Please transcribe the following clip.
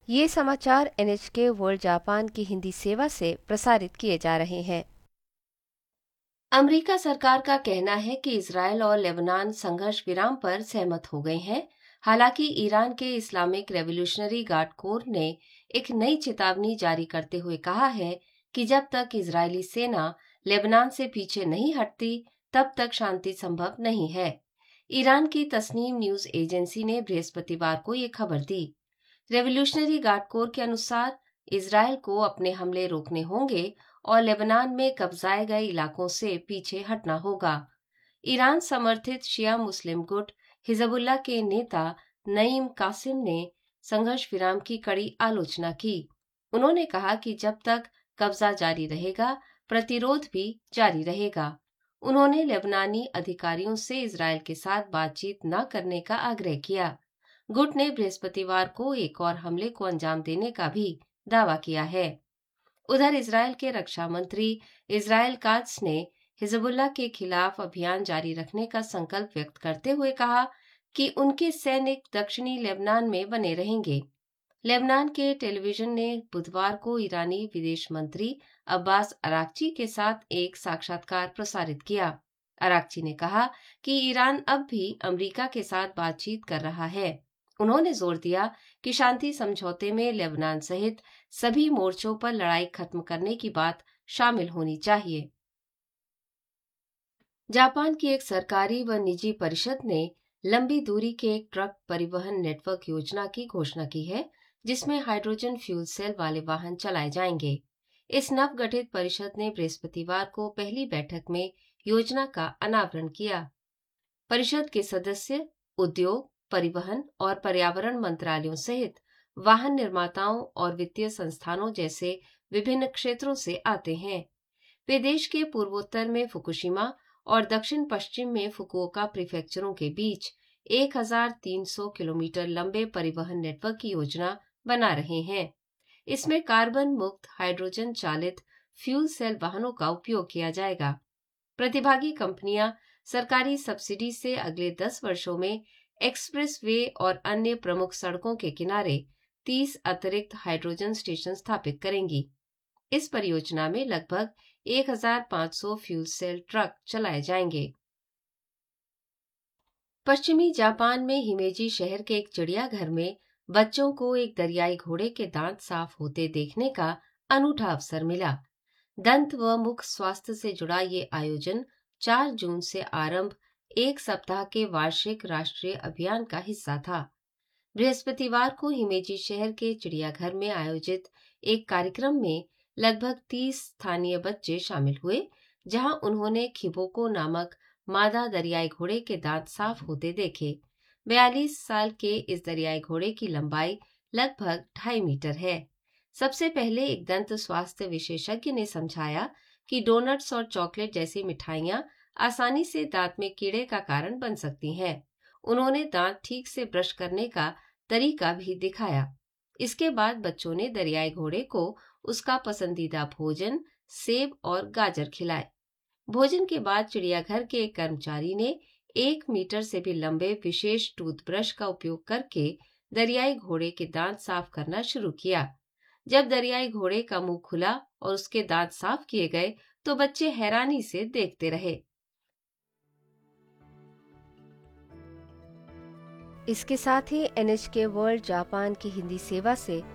ये समाचार NHK world Japan की हिंदी सेवा से प्रसारित किए जा रहे हैं। अमेरिका सरकार का कहना है कि इजरायल और लेबनान संघर्ष विराम पर सहमत हो गए हैं। हालांकि ईरान के इस्लामिक रेवोल्यूशनरी गार्ड कोर ने एक नई चेतावनी जारी करते हुए कहा है कि जब तक इजरायली सेना लेबनान से पीछे नहीं हटती तब तक शांति संभव नहीं है। ईरान की तस्नीम न्यूज एजेंसी ने बृहस्पतिवार को ये खबर दी। रेवोल्यूशनरी गार्ड कोर के अनुसार इजरायल को अपने हमले रोकने होंगे और लेबनान में कब्जाए गए इलाकों से पीछे हटना होगा। ईरान समर्थित शिया मुस्लिम गुट हिजबुल्लाह के नेता नईम कासिम ने संघर्ष विराम की कड़ी आलोचना की। उन्होंने कहा कि जब तक कब्जा जारी रहेगा, प्रतिरोध भी जारी रहेगा। उन्होंने लेबनानी अधिकारियों से इजरायल के साथ बातचीत न करने का आग्रह किया। गुट ने बृहस्पतिवार को एक और हमले को अंजाम देने का भी दावा किया है। उधर इजरायल के रक्षा मंत्री इजराइल कात्ज ने हिजबुल्लाह के खिलाफ अभियान जारी रखने का संकल्प व्यक्त करते हुए कहा कि उनके सैनिक दक्षिणी लेबनान में बने रहेंगे। लेबनान के टेलीविजन ने बुधवार को ईरानी विदेश मंत्री अब्बास अराक्ची के साथ एक साक्षात्कार प्रसारित किया। अराक्ची ने कहा कि ईरान अब भी अमेरिका के साथ बातचीत कर रहा है। उन्होंने जोर दिया कि शांति समझौते में लेबनान सहित सभी मोर्चों पर लड़ाई खत्म करने की बात शामिल होनी चाहिए। जापान की एक सरकारी व निजी परिषद ने लंबी दूरी के एक ट्रक परिवहन नेटवर्क योजना की घोषणा की है, जिसमें हाइड्रोजन फ्यूल सेल वाले वाहन चलाए जाएंगे। इस नवगठित परिषद ने बृहस्पतिवार को पहली बैठक में योजना का अनावरण किया। परिषद के सदस्य उद्योग, परिवहन और पर्यावरण मंत्रालयों सहित वाहन निर्माताओं और वित्तीय संस्थानों जैसे विभिन्न क्षेत्रों से आते हैं। वे देश के पूर्वोत्तर में फुकुशिमा और दक्षिण पश्चिम में फुकुओका प्रीफेक्चरों के बीच 1300 किलोमीटर लंबे परिवहन नेटवर्क की योजना बना रहे हैं। इसमें कार्बन मुक्त हाइड्रोजन चालित फ्यूल सेल वाहनों का उपयोग किया जाएगा। प्रतिभागी कंपनियां सरकारी सब्सिडी से अगले 10 वर्षों में एक्सप्रेस वे और अन्य प्रमुख सड़कों के किनारे 30 अतिरिक्त हाइड्रोजन स्टेशन स्थापित करेंगी। इस परियोजना में लगभग 1500 फ्यूल सेल ट्रक चलाए जाएंगे। पश्चिमी जापान में हिमेजी शहर के एक चिड़ियाघर में बच्चों को एक दरियाई घोड़े के दांत साफ होते देखने का अनूठा अवसर मिला। दंत व मुख स्वास्थ्य से जुड़ा ये आयोजन 4 जून से आरंभ एक सप्ताह के वार्षिक राष्ट्रीय अभियान का हिस्सा था। बृहस्पतिवार को हिमेजी शहर के चिड़ियाघर में आयोजित एक कार्यक्रम में लगभग 30 स्थानीय बच्चे शामिल हुए, जहां उन्होंने खिबोको नामक मादा दरियाई घोड़े के दांत साफ होते देखे। 42 साल के इस दरियाई घोड़े की लंबाई लगभग 2.5 मीटर है। सबसे पहले एक दंत स्वास्थ्य विशेषज्ञ ने समझाया कि डोनट्स और चॉकलेट जैसी मिठाइयां आसानी से दांत में कीड़े का कारण बन सकती हैं। उन्होंने दांत ठीक से ब्रश करने का तरीका भी दिखाया। इसके बाद बच्चों ने दरियाई घोड़े को उसका पसंदीदा भोजन सेब और गाजर खिलाए। भोजन के बाद चिड़ियाघर के एक कर्मचारी ने 1 मीटर से भी लंबे विशेष टूथब्रश का उपयोग करके दरियाई घोड़े के दांत साफ करना शुरू किया। जब दरियाई घोड़े का मुंह खुला और उसके दांत साफ किए गए तो बच्चे हैरानी से देखते रहे। इसके साथ ही NHK वर्ल्ड जापान की हिंदी सेवा से